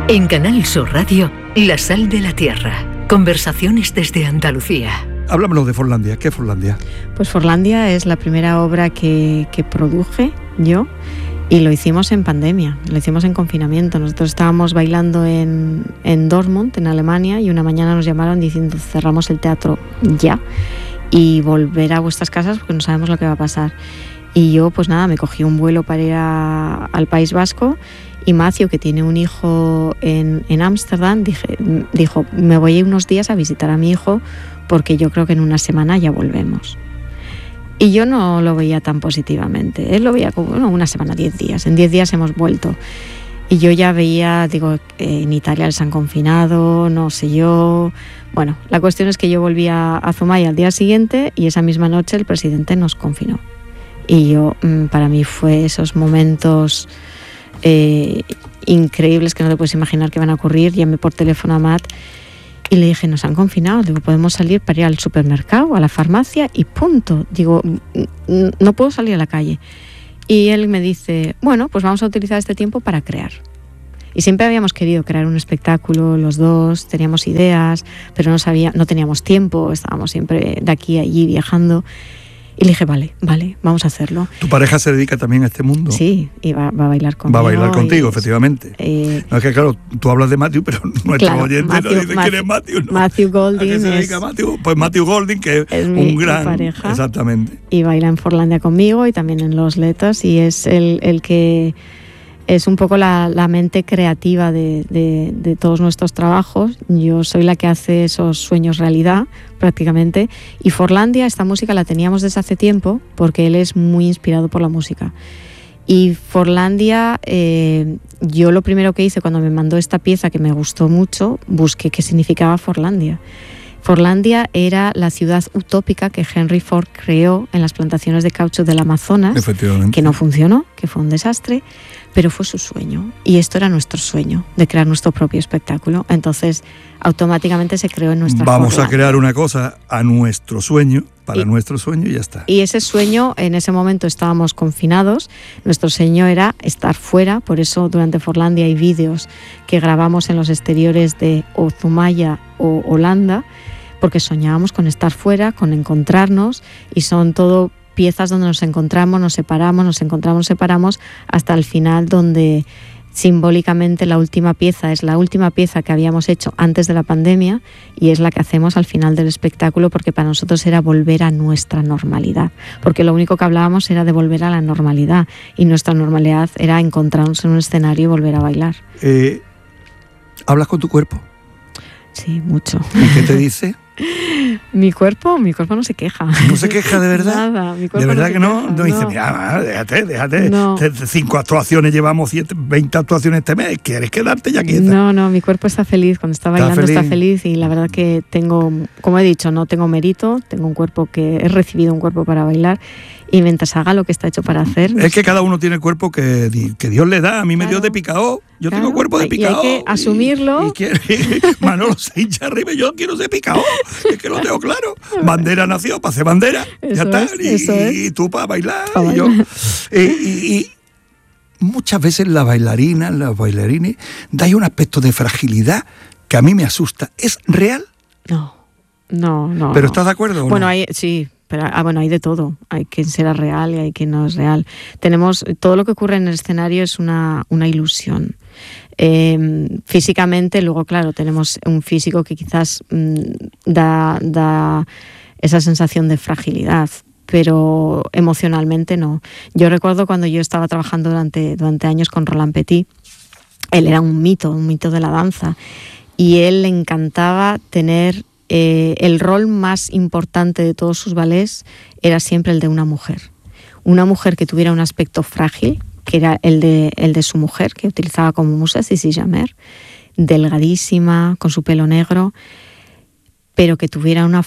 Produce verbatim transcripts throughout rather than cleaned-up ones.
En Canal Sur Radio, La Sal de la Tierra. Conversaciones desde Andalucía. Háblanos de Forlandia. ¿Qué es Forlandia? Pues Forlandia es la primera obra que, que produje yo y lo hicimos en pandemia, lo hicimos en confinamiento. Nosotros estábamos bailando en, en Dortmund, en Alemania, y una mañana nos llamaron diciendo cerramos el teatro ya y volver a vuestras casas porque no sabemos lo que va a pasar. Y yo pues nada, me cogí un vuelo para ir a, al País Vasco. Y Matthew, que tiene un hijo en Ámsterdam, dijo, me voy a ir unos días a visitar a mi hijo porque yo creo que en una semana ya volvemos. Y yo no lo veía tan positivamente. Él lo veía como, bueno, una semana, diez días. En diez días hemos vuelto. Y yo ya veía, digo, en Italia les han confinado, no sé yo. Bueno, la cuestión es que yo volví a Zumaya al día siguiente y esa misma noche el presidente nos confinó. Y yo, para mí fue esos momentos... Eh, increíbles que no te puedes imaginar que van a ocurrir. Llamé por teléfono a Matt y le dije, nos han confinado, digo, podemos salir para ir al supermercado, a la farmacia y punto. Digo, no puedo salir a la calle. Y él me dice, bueno, pues vamos a utilizar este tiempo para crear. Y siempre habíamos querido crear un espectáculo, los dos, teníamos ideas, pero no sabía, no teníamos tiempo, estábamos siempre de aquí a allí viajando. Y le dije, vale, vale, vamos a hacerlo. ¿Tu pareja se dedica también a este mundo? Sí, y va, va a bailar conmigo. Va a bailar contigo, y, efectivamente. Eh, no, es que claro, tú hablas de Matthew, pero nuestro claro, oyente Matthew, no dice Matthew, quién es Matthew. ¿No? Matthew Golding. ¿A qué se dedica es, Matthew? Pues Matthew Golding, que es, es un mi, gran... mi pareja. Exactamente. Y baila en Forlandia conmigo y también en Los Letos, y es el, el que... es un poco la, la mente creativa de, de, de todos nuestros trabajos. Yo soy la que hace esos sueños realidad, prácticamente. Y Forlandia, esta música la teníamos desde hace tiempo, porque él es muy inspirado por la música. Y Forlandia, eh, yo lo primero que hice cuando me mandó esta pieza, que me gustó mucho, busqué qué significaba Forlandia. Forlandia era la ciudad utópica que Henry Ford creó en las plantaciones de caucho del Amazonas, que no funcionó, que fue un desastre, pero fue su sueño. Y esto era nuestro sueño, de crear nuestro propio espectáculo. Entonces, automáticamente se creó en nuestra Vamos Forlandia. a crear una cosa a nuestro sueño, para y, nuestro sueño y ya está. Y ese sueño, en ese momento estábamos confinados, nuestro sueño era estar fuera, por eso durante Forlandia hay vídeos que grabamos en los exteriores de o Zumaya o Holanda, porque soñábamos con estar fuera, con encontrarnos, y son todo piezas donde nos encontramos, nos separamos, nos encontramos, nos separamos, hasta el final donde simbólicamente la última pieza es la última pieza que habíamos hecho antes de la pandemia y es la que hacemos al final del espectáculo, porque para nosotros era volver a nuestra normalidad, porque lo único que hablábamos era de volver a la normalidad y nuestra normalidad era encontrarnos en un escenario y volver a bailar. Eh, ¿Hablas con tu cuerpo? Sí, mucho. ¿Y qué te dice? Mi cuerpo, mi cuerpo no se queja. ¿No se queja de verdad? Nada, mi cuerpo ¿De verdad no que no? Queja, no dice, no. mira, déjate, déjate. No. Cinco actuaciones llevamos, siete, veinte actuaciones este mes. ¿Quieres quedarte ya quieta? No, no, mi cuerpo está feliz. Cuando está bailando está feliz. está feliz y la verdad que tengo, como he dicho, no tengo mérito. Tengo un cuerpo que he recibido un cuerpo para bailar. Y mientras haga lo que está hecho para hacer... Es que cada uno tiene el cuerpo que, que Dios le da. A mí me claro, dio de picao. Yo claro, tengo cuerpo de picao. Y hay que asumirlo. Y, y quiere, Manolo se hincha arriba y yo quiero ser picao. Es que lo tengo claro. Bandera nació para hacer bandera. Eso ya está. Es, y, eso es. y tú para bailar. Pa y bailar. yo. Y, y, y muchas veces las bailarinas, los bailarines, dais un aspecto de fragilidad que a mí me asusta. ¿Es real? No, no, no. ¿Pero no. estás de acuerdo o Bueno, no? hay, sí. Pero ah, bueno, hay de todo. Hay quien será real y hay quien no es real. Tenemos todo lo que ocurre en el escenario es una, una ilusión. Eh, físicamente, luego, claro, tenemos un físico que quizás mmm, da, da esa sensación de fragilidad, pero emocionalmente no. Yo recuerdo cuando yo estaba trabajando durante, durante años con Roland Petit, él era un mito, un mito de la danza, y él le encantaba tener... Eh, el rol más importante de todos sus ballets era siempre el de una mujer. Una mujer que tuviera un aspecto frágil, que era el de, el de su mujer, que utilizaba como musa, Sissi Jamer, delgadísima, con su pelo negro, pero que tuviera una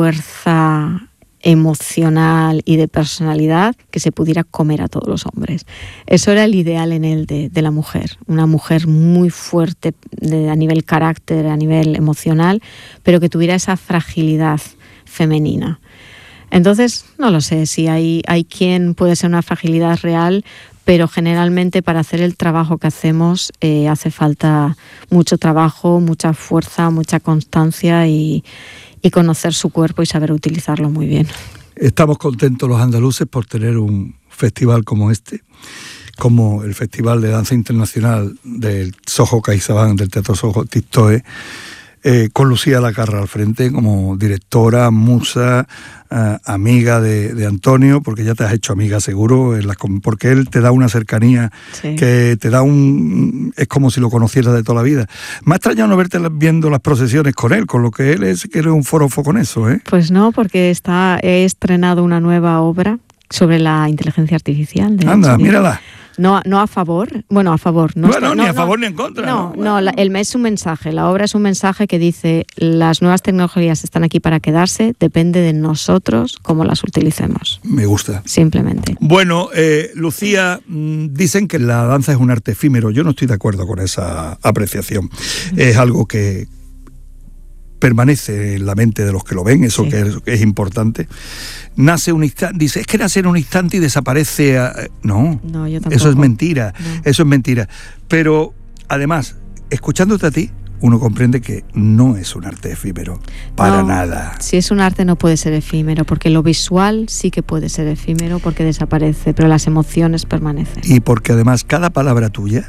fuerza emocional y de personalidad que se pudiera comer a todos los hombres. Eso era el ideal en él de, de la mujer, una mujer muy fuerte de, a nivel carácter, a nivel emocional, pero que tuviera esa fragilidad femenina. Entonces, no lo sé, si hay, hay quien puede ser una fragilidad real, pero generalmente para hacer el trabajo que hacemos eh, hace falta mucho trabajo, mucha fuerza, mucha constancia y, y conocer su cuerpo y saber utilizarlo muy bien. Estamos contentos los andaluces por tener un festival como este, como el Festival de Danza Internacional del Soho CaixaBank, del Teatro Soho Tistoe, eh, con Lucía Lacarra al frente como directora, musa, eh, amiga de, de Antonio, porque ya te has hecho amiga seguro, en la, porque él te da una cercanía, sí, que te da un... es como si lo conocieras de toda la vida. Me ha extrañado no verte viendo las procesiones con él, con lo que él es, que eres un forofo con eso, ¿eh? Pues no, porque está, he estrenado una nueva obra sobre la inteligencia artificial. De Anda, hecho, mírala. No, no a favor, bueno, a favor. No, bueno, está, ni no, a favor no, ni en contra. No, no, no, la, el es un mensaje, la obra es un mensaje que dice las nuevas tecnologías están aquí para quedarse, depende de nosotros cómo las utilicemos. Me gusta. Simplemente. Bueno, eh, Lucía, dicen que la danza es un arte efímero. Yo no estoy de acuerdo con esa apreciación. Es algo que permanece en la mente de los que lo ven, eso sí, que es, que es importante. Nace un instante, dice, es que nace en un instante y desaparece. A... No, no, yo tampoco. Eso es mentira, no. eso es mentira. Pero además, escuchándote a ti, uno comprende que no es un arte efímero, para no, nada. Si es un arte no puede ser efímero, porque lo visual sí que puede ser efímero porque desaparece, pero las emociones permanecen. Y porque además cada palabra tuya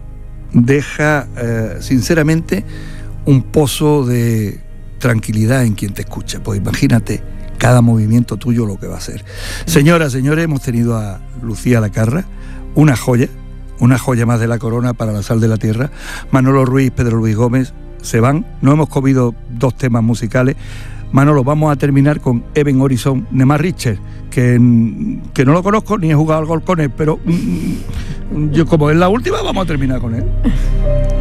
deja, eh, sinceramente, un pozo de tranquilidad en quien te escucha. Pues imagínate cada movimiento tuyo lo que va a ser. Señoras, señores, hemos tenido a Lucía Lacarra, una joya, una joya más de la corona para la sal de la tierra. Manolo Ruiz, Pedro Luis Gómez se van. No hemos comido dos temas musicales. Manolo, vamos a terminar con Even Horizon Nemar Richter, que, que no lo conozco ni he jugado al gol con él, pero mm, yo como es la última, vamos a terminar con él.